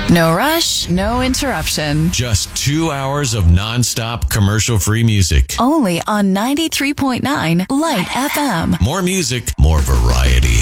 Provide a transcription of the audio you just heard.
No rush, no interruption. Just 2 hours of nonstop commercial-free music. Only on 93.9 Light FM. More music, more variety.